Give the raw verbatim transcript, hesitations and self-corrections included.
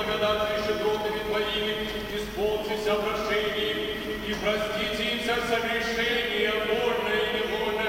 благодатью и щедротами Твоими, исполнитесь обращением, и простите им вся согрешения, вольное и невольное,